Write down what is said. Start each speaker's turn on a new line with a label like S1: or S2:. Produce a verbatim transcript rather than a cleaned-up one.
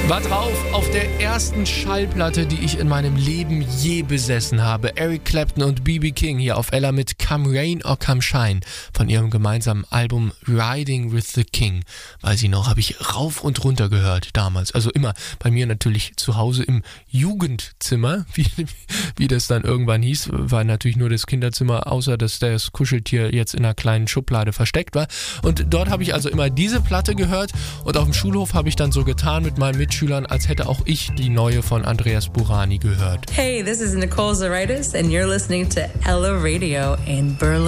S1: War drauf auf der ersten Schallplatte, die ich in meinem Leben je besessen habe. Eric Clapton und B B King hier auf Ella mit Come Rain or Come Shine von ihrem gemeinsamen Album Riding with the King. Weiß ich noch, habe ich rauf und runter gehört damals. Also immer bei mir natürlich zu Hause im Jugendzimmer, wie, wie das dann irgendwann hieß. War natürlich nur das Kinderzimmer, außer dass das Kuscheltier jetzt in einer kleinen Schublade versteckt war. Und dort habe ich also immer diese Platte gehört und auf dem Schulhof habe ich dann so getan mit meinen Mitschülern, als hätte auch ich die neue von Andreas Burani gehört.
S2: Hey, this is Nicole Zaritis and you're listening to Ella Radio in Berlin.